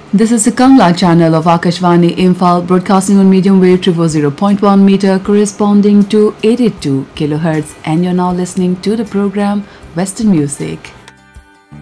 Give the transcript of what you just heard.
This is the Kangla channel of Akashvani Imphal, broadcasting on medium wave 0.1 meter corresponding to 82 kilohertz, and you're now listening to the program Western Music.